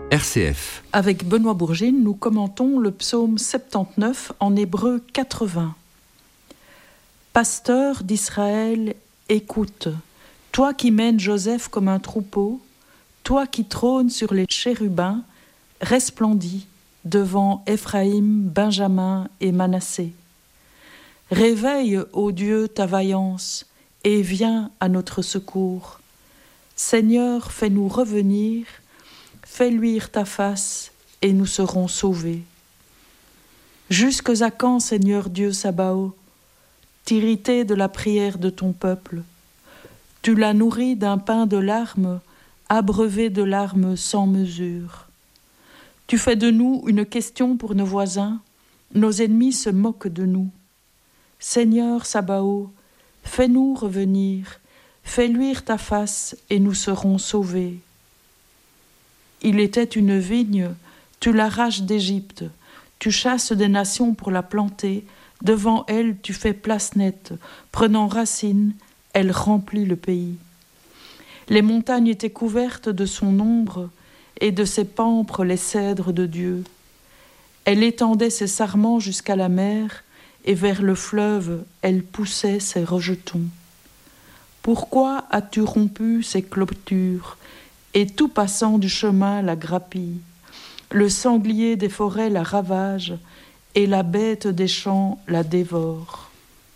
RCF. Avec Benoît Bourgine, nous commentons le psaume 79 en hébreu 80. Pasteur d'Israël, écoute, toi qui mènes Joseph comme un troupeau, toi qui trônes sur les chérubins, resplendis devant Éphraïm, Benjamin et Manassé. Réveille, ô Dieu, ta vaillance, et viens à notre secours. Seigneur, fais-nous revenir, fais luire ta face, et nous serons sauvés. Jusques à quand, Seigneur Dieu Sabaoth, t'irriter de la prière de ton peuple? Tu l'as nourri d'un pain de larmes, abreuvé de larmes sans mesure. Tu fais de nous une question pour nos voisins, nos ennemis se moquent de nous. Seigneur Sabaoth, fais-nous revenir, fais luire ta face, et nous serons sauvés. Il était une vigne, tu l'arraches d'Égypte, tu chasses des nations pour la planter, devant elle tu fais place nette, prenant racine, elle remplit le pays. Les montagnes étaient couvertes de son ombre, et de ses pampres les cèdres de Dieu. Elle étendait ses sarments jusqu'à la mer, et vers le fleuve elle poussait ses rejetons. Pourquoi as-tu rompu ces clôtures, et tout passant du chemin la grappille? Le sanglier des forêts la ravage, et la bête des champs la dévore.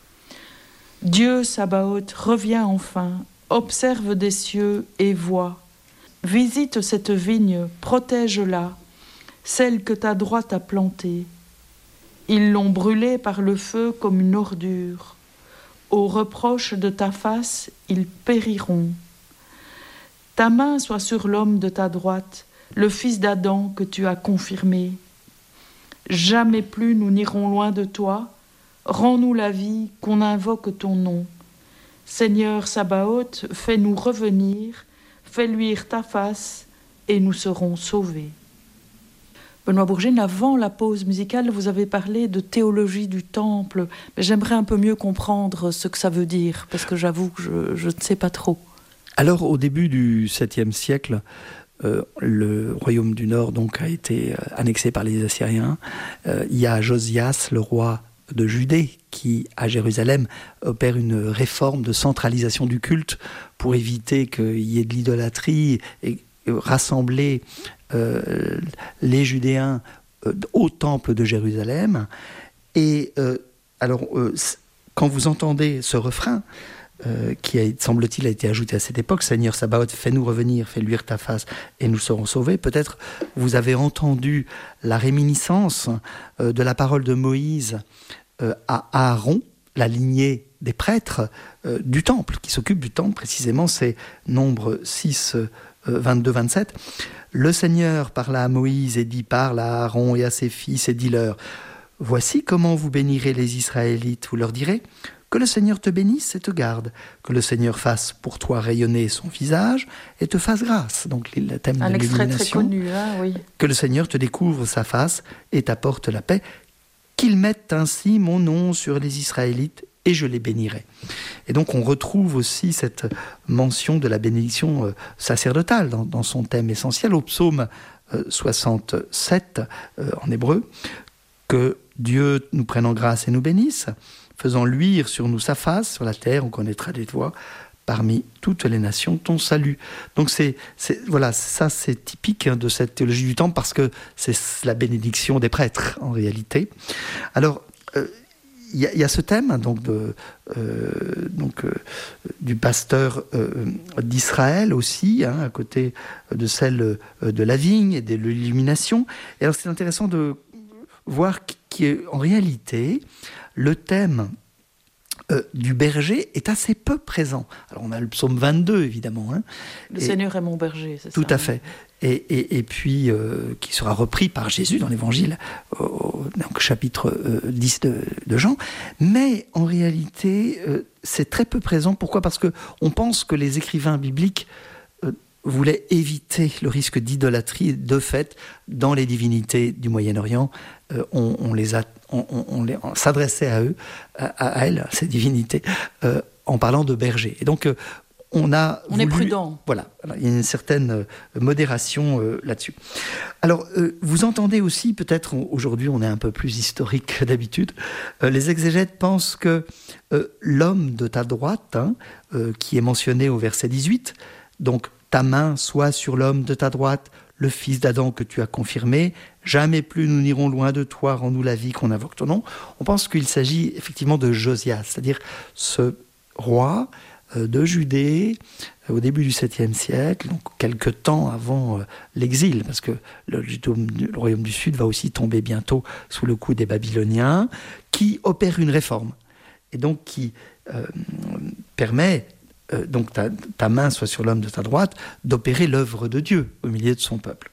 Dieu Sabaoth, reviens enfin, observe des cieux et vois. Visite cette vigne, protège-la, celle que ta droite a plantée. Ils l'ont brûlée par le feu comme une ordure. Au reproche de ta face, ils périront. Ta main soit sur l'homme de ta droite, le fils d'Adam que tu as confirmé. Jamais plus nous n'irons loin de toi. Rends-nous la vie, qu'on invoque ton nom. Seigneur Sabaoth, fais-nous revenir, fais luire ta face, et nous serons sauvés. Benoît Bourgine, avant la pause musicale, vous avez parlé de théologie du temple. Mais j'aimerais un peu mieux comprendre ce que ça veut dire, parce que j'avoue que je ne sais pas trop. Alors, au début du 7e siècle, le royaume du Nord donc, a été annexé par les Assyriens. Il y a Josias, le roi de Judée, qui, à Jérusalem, opère une réforme de centralisation du culte pour éviter qu'il y ait de l'idolâtrie et rassembler les Judéens au temple de Jérusalem. Et quand vous entendez ce refrain, qui semble-t-il a été ajouté à cette époque, Seigneur Sabaoth, fais-nous revenir, fais luire ta face et nous serons sauvés. Peut-être vous avez entendu la réminiscence de la parole de Moïse à Aaron, la lignée des prêtres du temple, qui s'occupe du temple précisément, c'est Nombre 6, 22-27. Le Seigneur parla à Moïse et dit, parle à Aaron et à ses fils et dis-leur, voici comment vous bénirez les Israélites, vous leur direz, que le Seigneur te bénisse et te garde, que le Seigneur fasse pour toi rayonner son visage et te fasse grâce. Donc le thème de l'illumination. Un extrait très connu, hein, oui. Que le Seigneur te découvre sa face et t'apporte la paix, qu'il mette ainsi mon nom sur les Israélites et je les bénirai. Et donc on retrouve aussi cette mention de la bénédiction sacerdotale dans son thème essentiel au psaume 67 en hébreu, que Dieu nous prenne en grâce et nous bénisse, faisant luire sur nous sa face, sur la terre, on connaîtra des voix parmi toutes les nations ton salut. Donc voilà, ça c'est typique de cette théologie du temple parce que c'est la bénédiction des prêtres en réalité. Alors il y a ce thème du pasteur d'Israël aussi, à côté de celle de la vigne et de l'illumination. Et alors c'est intéressant de voir qu'en réalité, le thème du berger est assez peu présent. Alors on a le psaume 22 évidemment. Le Seigneur est mon berger, c'est ça. Tout à fait. Et puis qui sera repris par Jésus dans l'évangile, donc chapitre 10 de Jean. Mais en réalité, c'est très peu présent. Pourquoi ? Parce qu'on pense que les écrivains bibliques voulaient éviter le risque d'idolâtrie. De fait, dans les divinités du Moyen-Orient, on s'adressait à eux, à elles, ces divinités, en parlant de berger. Et donc, on est prudent. Voilà, il y a une certaine modération là-dessus. Alors, vous entendez aussi, peut-être aujourd'hui on est un peu plus historique que d'habitude, les exégètes pensent que l'homme de ta droite, qui est mentionné au verset 18, donc ta main soit sur l'homme de ta droite, le fils d'Adam que tu as confirmé, jamais plus nous n'irons loin de toi, rends-nous la vie qu'on invoque ton nom. On pense qu'il s'agit effectivement de Josias, c'est-à-dire ce roi de Judée au début du 7e siècle, donc quelques temps avant l'exil, parce que le royaume du Sud va aussi tomber bientôt sous le coup des Babyloniens, qui opère une réforme, et donc qui permet, donc ta main soit sur l'homme de ta droite, d'opérer l'œuvre de Dieu au milieu de son peuple.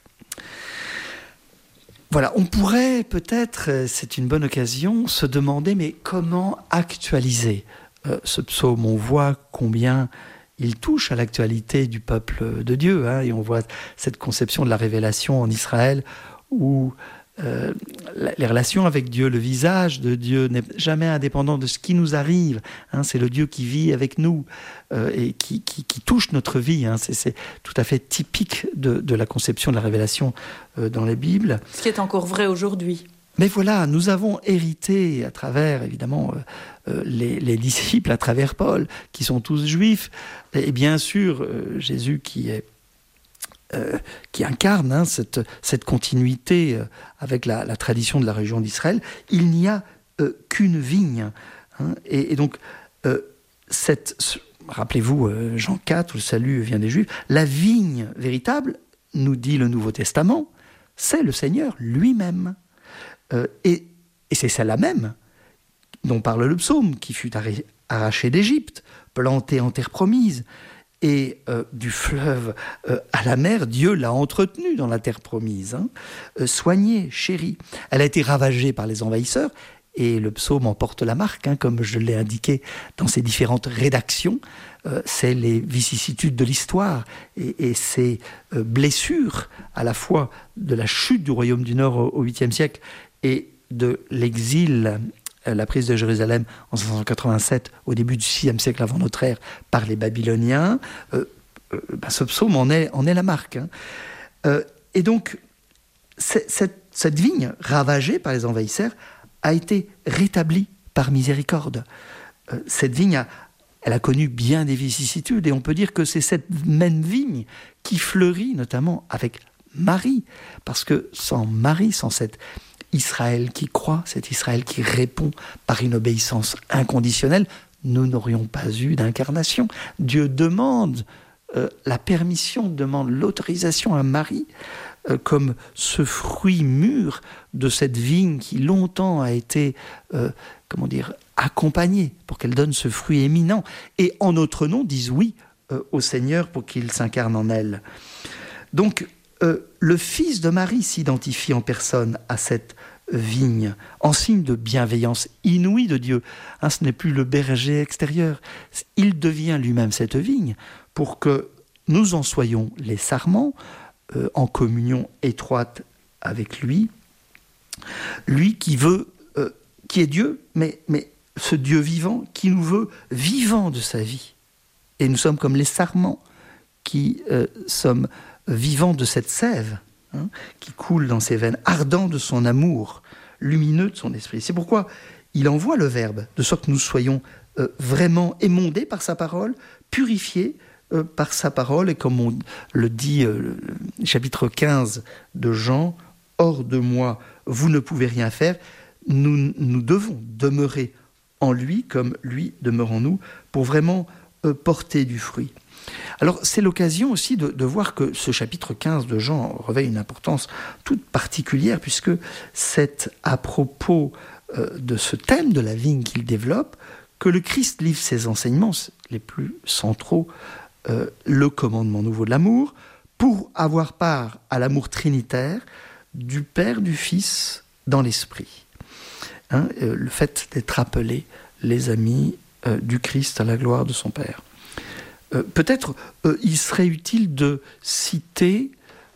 Voilà, on pourrait peut-être, c'est une bonne occasion, se demander, mais comment actualiser ce psaume? On voit combien il touche à l'actualité du peuple de Dieu, et on voit cette conception de la révélation en Israël où les relations avec Dieu, le visage de Dieu n'est jamais indépendant de ce qui nous arrive. C'est le Dieu qui vit avec nous et qui touche notre vie. C'est tout à fait typique de la conception de la révélation dans les Bibles. Ce qui est encore vrai aujourd'hui. Mais voilà, nous avons hérité à travers, évidemment, les disciples, à travers Paul, qui sont tous juifs, et bien sûr, Jésus qui incarne cette continuité avec la tradition de la région d'Israël. Il n'y a qu'une vigne. Et donc, rappelez-vous, Jean 4, où le salut vient des Juifs, la vigne véritable, nous dit le Nouveau Testament, c'est le Seigneur lui-même. Et c'est celle-là même dont parle le psaume, qui fut arraché d'Égypte, planté en terre promise, et du fleuve à la mer, Dieu l'a entretenue dans la terre promise, soignée, chérie. Elle a été ravagée par les envahisseurs, et le psaume en porte la marque, comme je l'ai indiqué dans ses différentes rédactions. C'est les vicissitudes de l'histoire et ces blessures, à la fois de la chute du royaume du Nord au 8e siècle et de l'exil, la prise de Jérusalem en 587, au début du 6e siècle avant notre ère, par les Babyloniens. Ce psaume en est la marque. Et donc, cette vigne ravagée par les envahisseurs a été rétablie par miséricorde. Cette vigne elle a connu bien des vicissitudes, et on peut dire que c'est cette même vigne qui fleurit, notamment avec Marie, parce que sans Marie, sans cet Israël qui croit, cet Israël qui répond par une obéissance inconditionnelle, nous n'aurions pas eu d'incarnation. Dieu demande la permission, demande l'autorisation à Marie, comme ce fruit mûr de cette vigne qui longtemps a été, accompagnée pour qu'elle donne ce fruit éminent. Et en notre nom, disent oui au Seigneur pour qu'il s'incarne en elle. Donc, le Fils de Marie s'identifie en personne à cette vigne, en signe de bienveillance inouïe de Dieu. Ce n'est plus le berger extérieur. Il devient lui-même cette vigne pour que nous en soyons les sarments, en communion étroite avec lui. Lui qui veut, qui est Dieu, mais ce Dieu vivant qui nous veut vivants de sa vie. Et nous sommes comme les sarments qui sommes vivants de cette sève qui coule dans ses veines, ardent de son amour, lumineux de son esprit. C'est pourquoi il envoie le Verbe, de sorte que nous soyons vraiment émondés par sa parole, purifiés par sa parole, et comme on le dit, le chapitre 15 de Jean, « Hors de moi, vous ne pouvez rien faire », nous devons demeurer en lui, comme lui demeure en nous, pour vraiment porter du fruit. Alors, c'est l'occasion aussi de voir que ce chapitre 15 de Jean revêt une importance toute particulière, puisque c'est à propos de ce thème de la vigne qu'il développe que le Christ livre ses enseignements les plus centraux, le commandement nouveau de l'amour, pour avoir part à l'amour trinitaire du Père, du Fils, dans l'Esprit. Le fait d'être appelés les amis du Christ à la gloire de son Père. Peut-être il serait utile de citer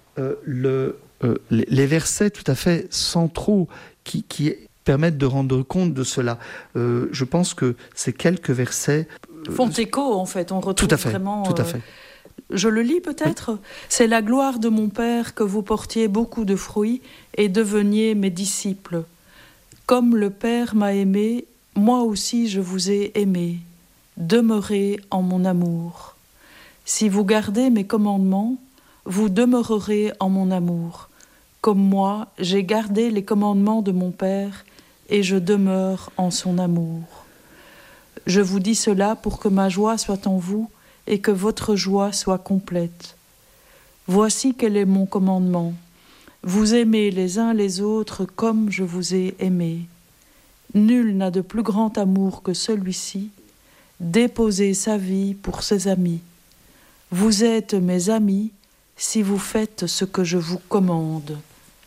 les versets tout à fait centraux qui permettent de rendre compte de cela. Je pense que ces quelques versets font écho, en fait. On retrouve tout à fait, vraiment... tout à fait. Je le lis peut-être. Oui. C'est la gloire de mon Père que vous portiez beaucoup de fruits et deveniez mes disciples. Comme le Père m'a aimé, moi aussi je vous ai aimé. Demeurez en mon amour. Si vous gardez mes commandements, vous demeurerez en mon amour. Comme moi, j'ai gardé les commandements de mon Père et je demeure en son amour. Je vous dis cela pour que ma joie soit en vous et que votre joie soit complète. Voici quel est mon commandement. Vous aimez les uns les autres comme je vous ai aimé. Nul n'a de plus grand amour que celui-ci, déposer sa vie pour ses amis. Vous êtes mes amis si vous faites ce que je vous commande.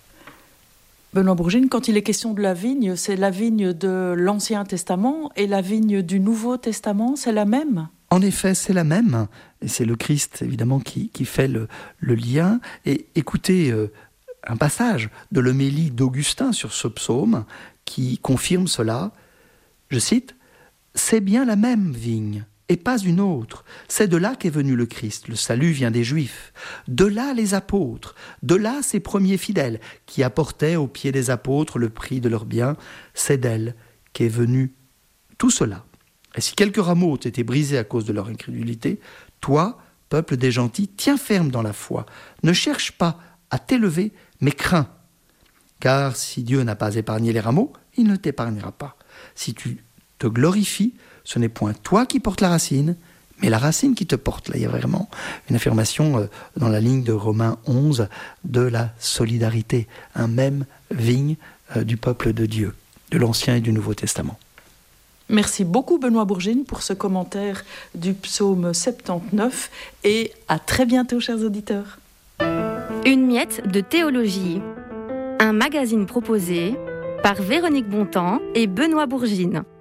Benoît Bourgine, quand il est question de la vigne, c'est la vigne de l'Ancien Testament et la vigne du Nouveau Testament, c'est la même ? En effet, c'est la même. Et c'est le Christ, évidemment, qui fait le lien. Et écoutez un passage de l'homélie d'Augustin sur ce psaume qui confirme cela. Je cite, « C'est bien la même vigne, et pas une autre. C'est de là qu'est venu le Christ. Le salut vient des Juifs. De là les apôtres. De là ces premiers fidèles qui apportaient aux pieds des apôtres le prix de leurs biens. C'est d'elle qu'est venu tout cela. Et si quelques rameaux ont été brisés à cause de leur incrédulité, toi, peuple des gentils, tiens ferme dans la foi. Ne cherche pas à t'élever, mais crains. Car si Dieu n'a pas épargné les rameaux, il ne t'épargnera pas. Si tu te glorifies, ce n'est point toi qui portes la racine, mais la racine qui te porte. Là, il y a vraiment une affirmation dans la ligne de Romains 11 de la solidarité. Un même vigne du peuple de Dieu, de l'Ancien et du Nouveau Testament. Merci beaucoup Benoît Bourgine pour ce commentaire du psaume 79 et à très bientôt chers auditeurs. Une miette de théologie, un magazine proposé par Véronique Bontemps et Benoît Bourgine.